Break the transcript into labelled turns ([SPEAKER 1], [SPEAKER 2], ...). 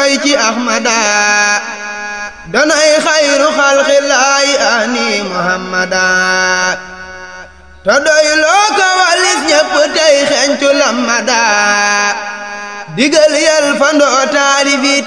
[SPEAKER 1] roy ci ahmada danay xayru xalqillaay ani muhammada te doy loo ko walis ñépp tey xencu lamada digal yal fandoo taalifi